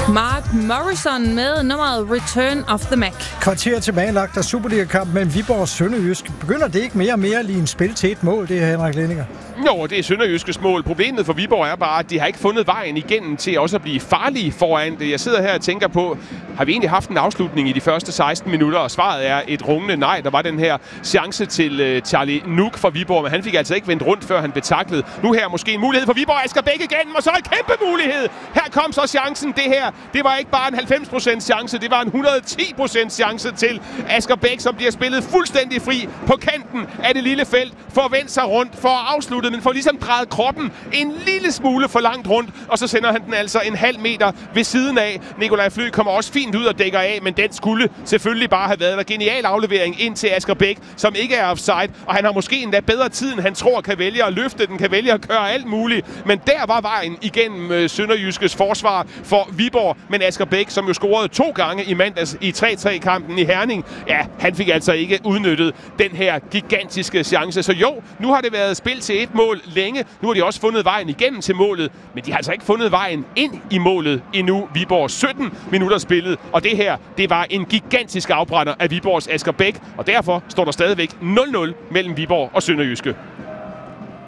Mark Morrison med nummeret Return of the Mac. Kvarter tilbagelagt af Superliga-kamp mellem Viborg og Sønderjysk. Begynder det ikke mere og mere lige en spil til et mål, det her, Henrik Lenninger? Jo, det er Sønderjyskes mål. Problemet for Viborg er bare, at de har ikke fundet vejen igennem til også at blive farlige foran det. Jeg sidder her og tænker på, har vi egentlig haft en afslutning i de første 16 minutter? Og svaret er et rungende nej. Der var den her chance til Charlie Nuk fra Viborg, men han fik altså ikke vendt rundt, før han blev tacklet. Nu her måske en mulighed for Viborg. Asger Bæk igen, og så en kæmpe mulighed. Her kom så chancen. Det her, det var ikke bare en 90% chance, det var en 110% chance til Asger Bæk, som bliver spillet fuldstændig fri på kanten af det lille felt, for at vende sig rundt, for at afslutte, men for ligesom drejet kroppen en lille smule for langt rundt, og så sender han den altså en halv meter ved siden af. Nikolaj Flø kommer også fint ud og dækker af, men den skulle selvfølgelig bare have været en genial aflevering ind til Asger Bæk, som ikke er offside, og han har måske endda bedre tid, end han tror, kan vælge at løfte den, kan vælge at gøre alt muligt, men der var vejen igennem Sønderjyskes forsvar for Viborg, men Asger Bæk, som jo scorede 2 gange i mandags i 3-3-kampen i Herning, ja, han fik altså ikke udnyttet den her gigantiske chance. Så jo, nu har det været spil til et mål længe. Nu har de også fundet vejen igennem til målet, men de har altså ikke fundet vejen ind i målet endnu. Viborg 17 minutter spillet, og det her, det var en gigantisk afbrænder af Viborgs Asger Bæk, og derfor står der stadigvæk 0-0 mellem Viborg og Sønderjyske.